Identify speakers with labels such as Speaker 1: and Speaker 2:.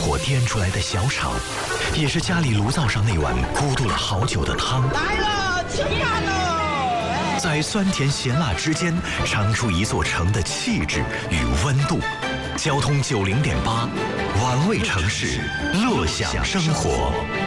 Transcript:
Speaker 1: 火颠出来的小炒，也是家里炉灶上那碗咕嘟了好久的汤。
Speaker 2: 来了，吃饭喽！
Speaker 1: 在酸甜咸辣之间，尝出一座城的气质与温度。交通90.8，玩味城市，乐享生活。